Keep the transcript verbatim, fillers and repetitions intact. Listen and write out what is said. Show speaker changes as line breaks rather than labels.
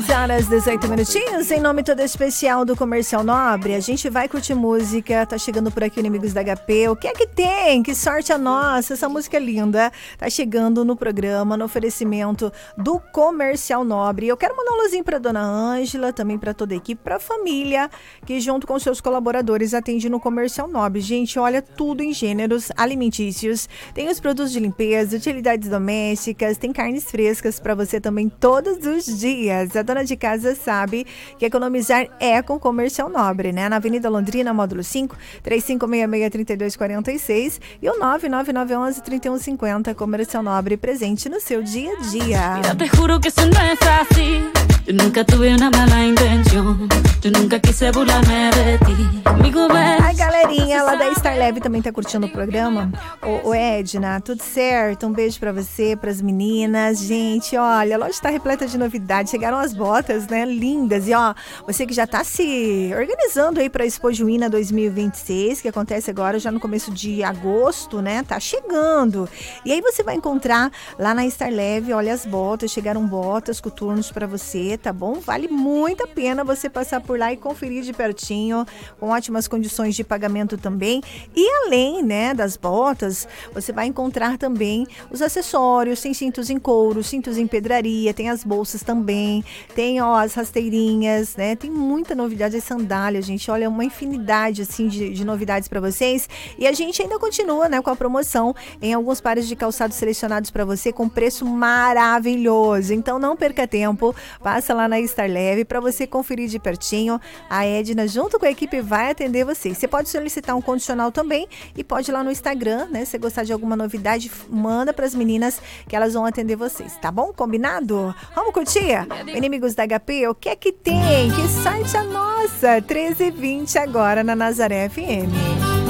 dez horas, dezoito minutinhos, em nome todo especial do Comercial Nobre. A gente vai curtir música, tá chegando por aqui o Inimigos da H P. O que é que tem? Que sorte a nossa, essa música linda tá chegando no programa, no oferecimento do Comercial Nobre. Eu quero mandar um alôzinho pra dona Ângela, também pra toda a equipe, pra família, que junto com seus colaboradores atende no Comercial Nobre. Gente, olha, tudo em gêneros alimentícios, tem os produtos de limpeza, utilidades domésticas, tem carnes frescas pra você também todos os dias. A dona de casa sabe que economizar é com Comercial Nobre, né? Na Avenida Londrina, módulo cinco, três cinco seis seis, três dois quatro seis e o nove nove nove um um, três um cinco zero. Comercial Nobre, presente no seu dia a dia.
Mira, te juro que isso não é assim. Eu nunca tive uma mala intenção. Eu nunca quise burlarme de ti. Comigo ves.
A galerinha lá da Star Leve também tá curtindo o programa. Ô, ô Edna, tudo certo? Um beijo pra você, pras meninas. Gente, olha, a loja tá repleta de novidades. Chegaram as botas, né? Lindas. E ó, você que já tá se organizando aí pra Expo Juína dois mil e vinte e seis, que acontece agora já no começo de agosto, né? Tá chegando. E aí você vai encontrar lá na Star Leve, olha as botas. Chegaram botas, coturnos pra você, tá bom? Vale muito a pena você passar por lá e conferir de pertinho, com ótimas condições de pagamento também. E além, né, das botas, você vai encontrar também os acessórios, tem cintos em couro, cintos em pedraria, tem as bolsas também, tem ó, as rasteirinhas, né? Tem muita novidade, as sandálias, gente, olha, uma infinidade assim de, de novidades para vocês. E a gente ainda continua, né, com a promoção em alguns pares de calçados selecionados para você com preço maravilhoso. Então não perca tempo, passa lá na Star Leve para você conferir de pertinho. A Edna, junto com a equipe, vai atender vocês. Você pode solicitar um condicional também e pode ir lá no Instagram, né? Se gostar de alguma novidade, manda para as meninas que elas vão atender vocês, tá bom? Combinado? Vamos curtir? Inimigos da H P, o que é que tem? Que sorte a nossa! treze e vinte agora na Nazaré F M.